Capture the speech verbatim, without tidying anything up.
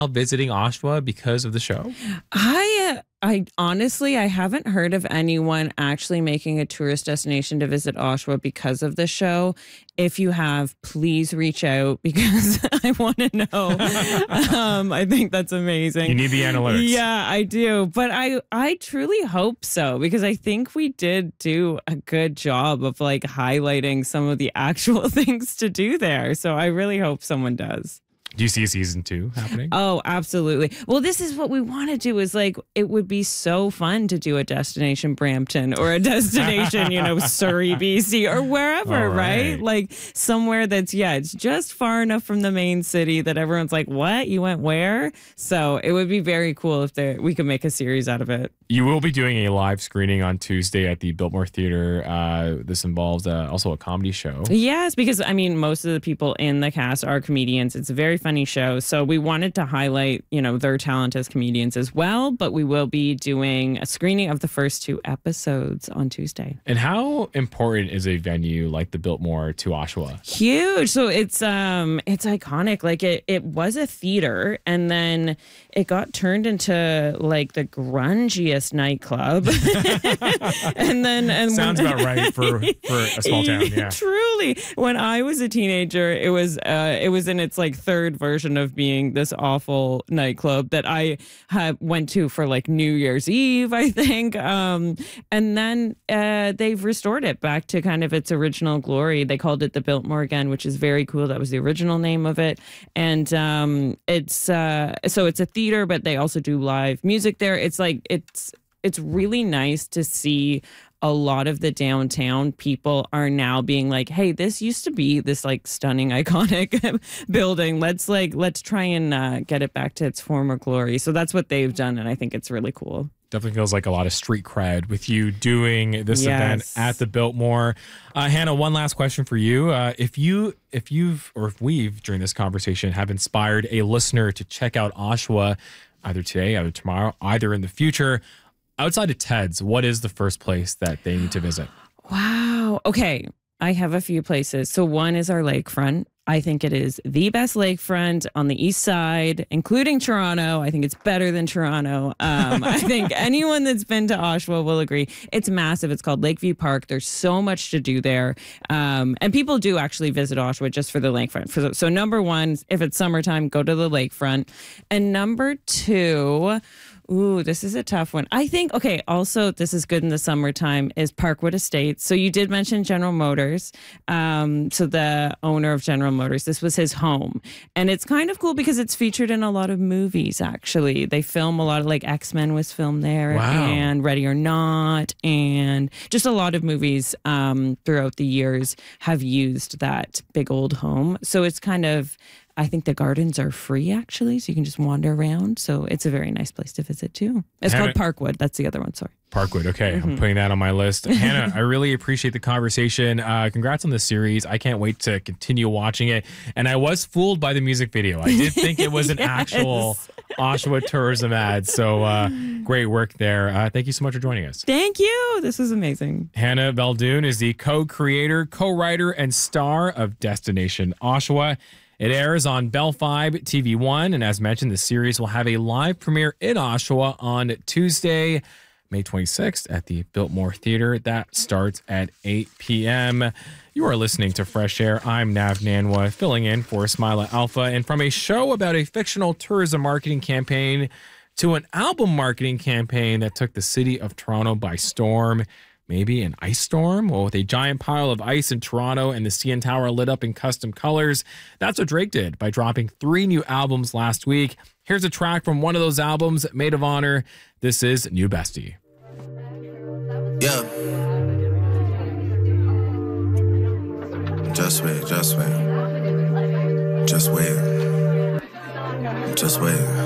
visiting Oshawa because of the show? I uh, I honestly I haven't heard of anyone actually making a tourist destination to visit Oshawa because of the show. If you have, please reach out because I want to know. um, I think that's amazing. You need the analytics. Yeah, I do. But I I truly hope so because I think we did do a good job of like highlighting some of the actual things to do there. So I really hope someone does. Do you see a season two happening? Oh, absolutely. Well, this is what we want to do is like, it would be so fun to do a destination Brampton or a destination, you know, Surrey, B C or wherever, right. right? Like somewhere that's, yeah, it's just far enough from the main city that everyone's like, what? You went where? So it would be very cool if there, we could make a series out of it. You will be doing a live screening on Tuesday at the Biltmore Theatre. Uh, this involves uh, also a comedy show. Yes, because I mean, most of the people in the cast are comedians. It's a very funny show. So we wanted to highlight, you know, their talent as comedians as well. But we will be doing a screening of the first two episodes on Tuesday. And how important is a venue like the Biltmore to Oshawa? Huge. So it's um it's iconic. Like it it was a theater and then it got turned into like the grungiest nightclub. and then and sounds when, about right for, for a small town. Yeah. Truly. When I was a teenager, it was uh it was in its like third version of being this awful nightclub that I ha- went to for like New Year's Eve, I think. Um, and then uh, they've restored it back to kind of its original glory. They called it the Biltmore again, which is very cool. That was the original name of it. And um, it's uh, so it's a theater, but they also do live music there. It's like it's it's really nice to see a lot of the downtown people are now being like, hey, this used to be this like stunning, iconic building. Let's like, let's try and uh, get it back to its former glory. So that's what they've done. And I think it's really cool. Definitely feels like a lot of street cred with you doing this yes. event at the Biltmore. Uh, Hannah, one last question for you. Uh, if you, if you've, or if we've during this conversation have inspired a listener to check out Oshawa either today, either tomorrow, either in the future, outside of Ted's, what is the first place that they need to visit? Wow. Okay. I have a few places. So one is our lakefront. I think it is the best lakefront on the east side, including Toronto. I think it's better than Toronto. Um, I think anyone that's been to Oshawa will agree. It's massive. It's called Lakeview Park. There's so much to do there. Um, and people do actually visit Oshawa just for the lakefront. For, so number one, if it's summertime, go to the lakefront. And number two... Ooh, this is a tough one. I think, okay, also this is good in the summertime is Parkwood Estates. So you did mention General Motors. Um, so the owner of General Motors, this was his home. And it's kind of cool because it's featured in a lot of movies, actually. They film a lot of, like X-Men was filmed there. Wow. And Ready or Not. And just a lot of movies um, throughout the years have used that big old home. So it's kind of... I think the gardens are free, actually, so you can just wander around. So it's a very nice place to visit, too. It's Hannah, called Parkwood. That's the other one, sorry. Parkwood, okay. Mm-hmm. I'm putting that on my list. Hannah, I really appreciate the conversation. Uh, congrats on the series. I can't wait to continue watching it. And I was fooled by the music video. I did think it was an yes. actual Oshawa tourism ad. So uh, great work there. Uh, thank you so much for joining us. Thank you. This was amazing. Hannah Beldoon is the co-creator, co-writer, and star of Destination Oshawa. It airs on Bell five, T V one, and as mentioned, the series will have a live premiere in Oshawa on Tuesday, May twenty-sixth at the Biltmore Theatre. That starts at eight p.m. You are listening to Fresh Air. I'm Nav Nanwa, filling in for Smilah Alpha, and from a show about a fictional tourism marketing campaign to an album marketing campaign that took the city of Toronto by storm. Maybe an ice storm? Well, with a giant pile of ice in Toronto and the C N Tower lit up in custom colors. That's what Drake did by dropping three new albums last week. Here's a track from one of those albums, Maid of Honor. This is New Bestie. Yeah. Just wait, just wait. Just wait. Just wait.